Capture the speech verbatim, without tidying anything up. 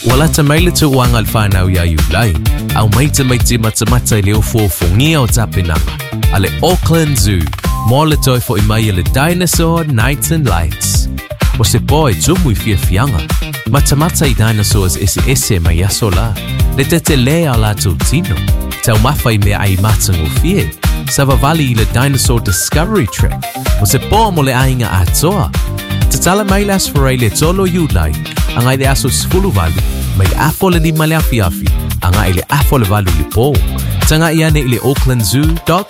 Wala tamaila tu wangal whanau ia iulai. Au maita maiti matamata leo fōfongia o tapinanga. Ale Auckland Zoo. Mola toi fo imai le Dinosaur Nights and Lights. O se boy tumu i fia fianga. Matamata i dinosaurs ese ese mai aso la. Le tete lea la tu tino. Tau mawhai mea ai matango fie. Savavali i le Dinosaur Discovery Trek. O se po mo le ainga atoa. Tatala mai las forai le tolo iulai. Angai le aso sfulu vali. Mai afo le lima le afi afi. Angai le afo le valu li po. Tanga iane i le auckland zoo dot